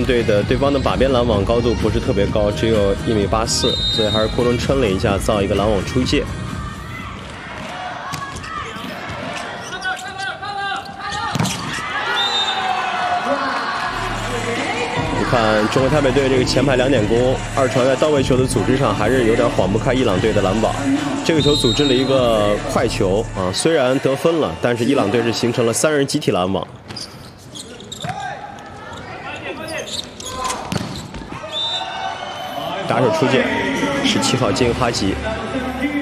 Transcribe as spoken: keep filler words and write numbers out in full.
队的对方的把边拦网高度不是特别高，只有一米八四，所以还是空中撑了一下，造一个拦网出界。看中国台北队这个前排两点攻，二传在到位球的组织上还是有点晃不开伊朗队的拦网。这个球组织了一个快球啊，虽然得分了，但是伊朗队是形成了三人集体拦网。打手出界，十七号金哈吉。